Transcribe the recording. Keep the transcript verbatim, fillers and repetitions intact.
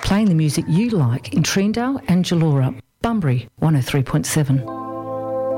playing the music you like in Treendale and Gallura. Bunbury one oh three point seven.